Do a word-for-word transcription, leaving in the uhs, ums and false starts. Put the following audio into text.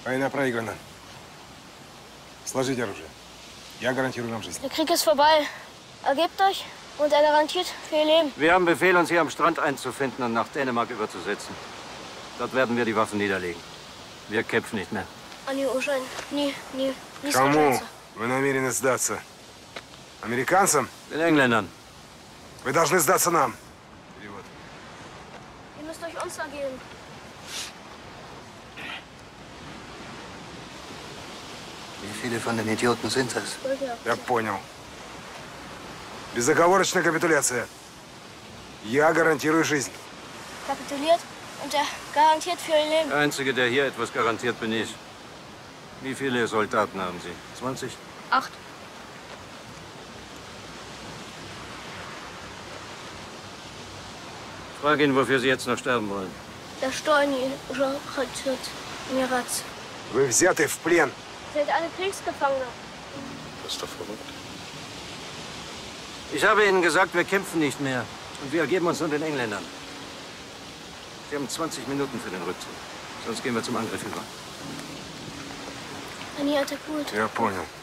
Война проиграна. Сложите оружие. Я гарантирую вам жизнь. Der Krieg ist vorbei. Ergebt euch und er garantiert für ihr Leben. Wir haben Befehl, uns hier am Strand einzufinden und nach Dänemark überzusetzen. Dort werden wir die Waffen niederlegen. Wir kämpfen nicht mehr. Они уже не, не, не Кому сражаются. вы намерены сдаться? Американцам? Den Engländern. Вы должны сдаться нам. Перевод. Ihr müsst euch uns ergeben. Wie viele von den Idioten sind das? Я понял. Безоговорочная капитуляция. Я гарантирую жизнь. Kapituliert und er garantiert für ihr Leben. Der Einzige, der hier etwas garantiert, bin ich. Wie viele Soldaten haben Sie? zwanzig? Acht. Frag ihn, wofür Sie jetzt noch sterben wollen. Der Steuern уже хотят умирать. Вы взяты в плен. Seid alle Kriegsgefangene. Das ist doch verrückt. Ich habe Ihnen gesagt, wir kämpfen nicht mehr. Und wir ergeben uns nur den Engländern. Sie haben zwanzig Minuten für den Rückzug. Sonst gehen wir zum Angriff über. Они атакуют. Я понял.